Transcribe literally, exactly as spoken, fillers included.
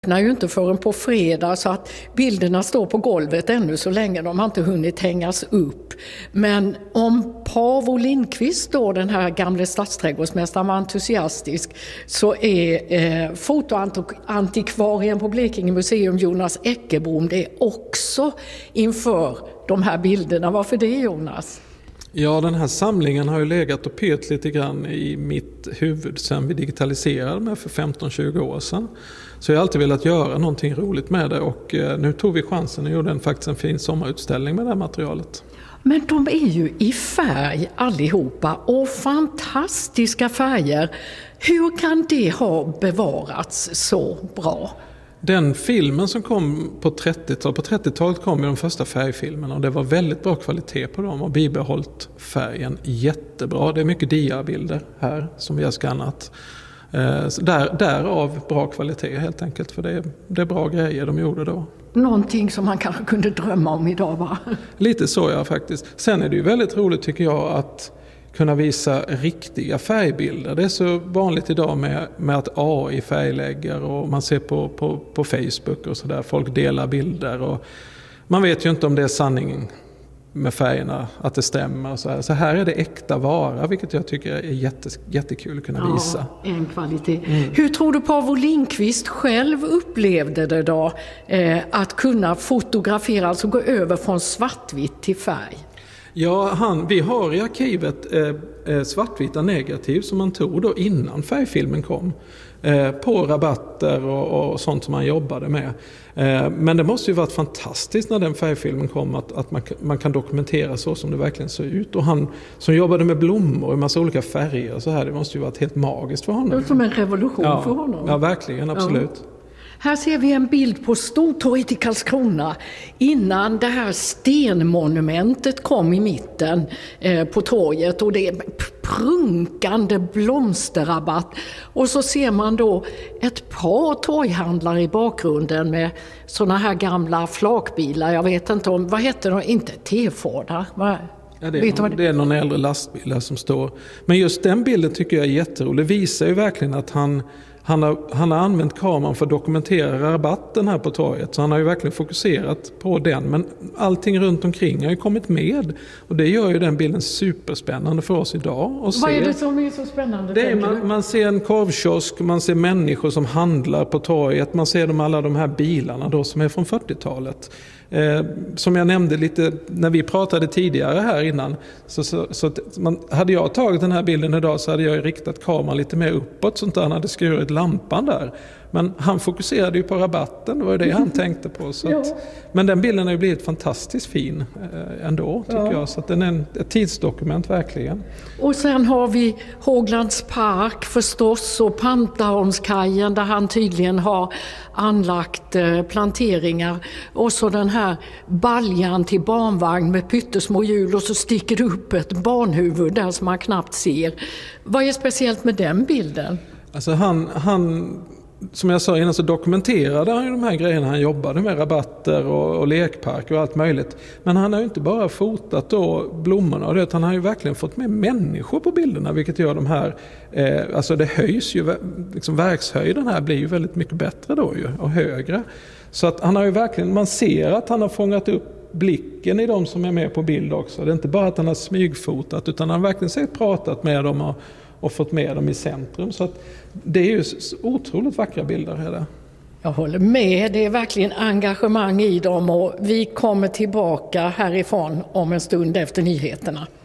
öppnar ju inte förrän på fredag, så att bilderna står på golvet ännu så länge. De har inte hunnit hängas upp. Men om Paavo Lindqvist, då, den här gamla stadsträdgårdsmästaren, var entusiastisk, så är eh, fotoantikvarien på Blekinge museum, Jonas Eckerbom, det är också inför de här bilderna. Varför det, Jonas? Ja, den här samlingen har ju legat och pyrt lite grann i mitt huvud sedan vi digitaliserade med för femton till tjugo år sedan. Så jag har alltid velat göra någonting roligt med det, och nu tog vi chansen och gjorde en, faktiskt en fin sommarutställning med det här materialet. Men de är ju i färg allihopa, och fantastiska färger. Hur kan det ha bevarats så bra? Den filmen som kom på trettiotalet, på trettiotalet kom ju de första färgfilmerna, och det var väldigt bra kvalitet på dem och bibehållit färgen jättebra. Det är mycket diabilder här som vi har skannat. Eh, där, därav bra kvalitet helt enkelt, för det är, det är bra grejer de gjorde då. Någonting som man kanske kunde drömma om idag, va? Lite så, ja, faktiskt. Sen är det ju väldigt roligt, tycker jag, att kunna visa riktiga färgbilder. Det är så vanligt idag med, med att A I färglägger, och man ser på, på, på Facebook och sådär. Folk delar bilder och man vet ju inte om det är sanningen med färgerna, att det stämmer. Så här, så här är det äkta vara, vilket jag tycker är jätte, jättekul att kunna visa. Ja, en kvalitet. Mm. Hur tror du Paavo Lindqvist själv upplevde det då? Eh, att kunna fotografera, alltså gå över från svartvitt till färg? Ja, han, vi har i arkivet eh, svartvita negativ som man tog då innan färgfilmen kom. Eh, på rabatter och, och sånt som man jobbade med. Eh, men det måste ju varit fantastiskt när den färgfilmen kom, att, att man, man kan dokumentera så som det verkligen ser ut. Och han som jobbade med blommor och en massa olika färger och så här, det måste ju varit helt magiskt för honom. Det var som en revolution ja, för honom. Ja, verkligen, absolut. Ja. Här ser vi en bild på Stortorget i Karlskrona innan det här stenmonumentet kom i mitten eh, på torget, och det är prunkande blomsterrabatt. Och så ser man då ett par torghandlare i bakgrunden med såna här gamla flakbilar. Jag vet inte om, vad heter de? Inte T-Fordar, va? Ja, det, är någon, det är någon äldre lastbil som står. Men just den bilden tycker jag är jätterolig. Det visar ju verkligen att han, han, har, han har använt kameran för att dokumentera rabatten här på torget. Så han har ju verkligen fokuserat på den. Men allting runt omkring har ju kommit med. Och det gör ju den bilden superspännande för oss idag. Och Vad se, är det som är så spännande? Det är, man, man ser en korvkiosk, man ser människor som handlar på torget. Man ser de, alla de här bilarna då som är från fyrtiotalet. Eh, som jag nämnde lite när vi pratade tidigare här innan, så, så, så att man, hade jag tagit den här bilden idag så hade jag riktat kameran lite mer uppåt, sånt där han hade skurit lampan där. Men han fokuserade ju på rabatten, det var det han tänkte på. Så att, men den bilden har ju blivit fantastiskt fin eh, ändå, tycker ja. jag. Så att den är en, ett tidsdokument verkligen. Och sen har vi Håglands park förstås, och Pantaholmskajen där han tydligen har anlagt eh, planteringar. Och så den här baljan till barnvagn med pyttesmå hjul, och så sticker det upp ett barnhuvud där som man knappt ser. Vad är speciellt med den bilden? Alltså han... han som jag sa innan, så dokumenterade han ju de här grejerna. Han jobbade med rabatter och, och lekpark och allt möjligt. Men han har ju inte bara fotat då blommorna, och det, han har ju verkligen fått med människor på bilderna, vilket gör de här, eh, alltså det höjs ju, liksom verkshöjden här blir ju väldigt mycket bättre då ju, och högre. Så att han har ju verkligen, man ser att han har fångat upp blicken i de som är med på bild också. Det är inte bara att han har smygfotat, utan han har verkligen sett, pratat med dem och och fått med dem i centrum. Så att det är ju otroligt vackra bilder här där. Jag håller med, det är verkligen engagemang i dem, och vi kommer tillbaka härifrån om en stund efter nyheterna.